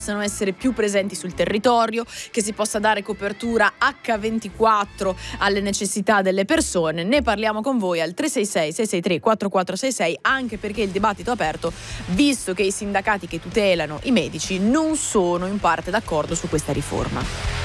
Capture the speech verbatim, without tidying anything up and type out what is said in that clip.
possano essere più presenti sul territorio, che si possa dare copertura acca ventiquattro alle necessità delle persone. Ne parliamo con voi al tre sei sei sei sei tre quattro quattro sei sei, anche perché il dibattito è aperto, visto che i sindacati che tutelano i medici non sono in parte d'accordo su questa riforma.